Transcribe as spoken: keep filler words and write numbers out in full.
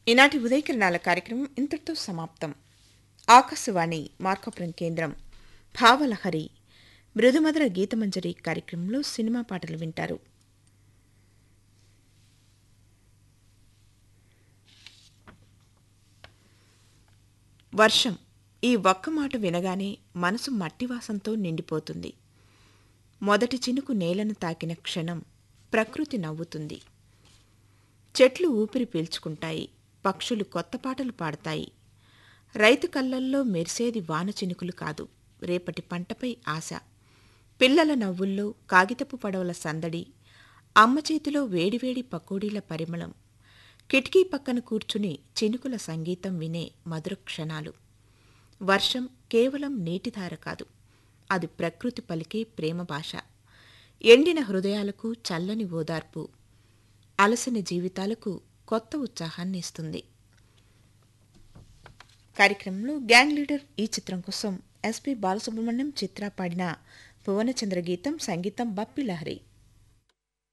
ఈనాటి ఉదయకిరణాల కార్యక్రమం ఇంతటితో సమాప్తం. ఆకాశవాణి మార్కాపురం కేంద్రం భావలహరి మృదుమధుర గీతమంజరి కార్యక్రమంలో సినిమా పాటలు వింటారు. వర్షం ఈ ఒక్క మాట వినగానే మనసు మట్టివాసంతో నిండిపోతుంది. మొదటి చినుకు నేలను తాకిన క్షణం ప్రకృతి నవ్వుతుంది. చెట్లు ఊపిరి పీల్చుకుంటాయి, పక్షులు కొత్త పాటలు పాడతాయి. రైతు కళ్ళల్లో మెరిసేది వాన చినుకులు కాదు, రేపటి పంటపై ఆశ. పిల్లల నవ్వుల్లో కాగితపు పడవల సందడి, అమ్మ చేతిలో వేడివేడి పకోడీల పరిమళం, కిటికీ పక్కన కూర్చుని చినుకుల సంగీతం వినే మధుర క్షణాలు. వర్షం కేవలం నీటిధార కాదు, అది ప్రకృతి పలికే ప్రేమ భాష. ఎండిన హృదయాలకు చల్లని ఓదార్పు, అలసిన జీవితాలకు కొత్త ఉత్సాహాన్ని ఇస్తుంది. కార్యక్రమంలో గ్యాంగ్ లీడర్ ఈ చిత్రం కోసం ఎస్పి బాలసుబ్రహ్మణ్యం చిత్ర పాడిన భువనచంద్ర గీతం, సంగీతం బప్పి లహరి.